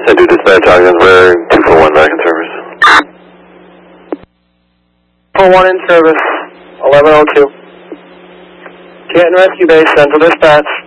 Send to dispatch, Ogden's Bearing, 241 back in service. 41 in service, 1102. Canton Rescue Base, Central Dispatch.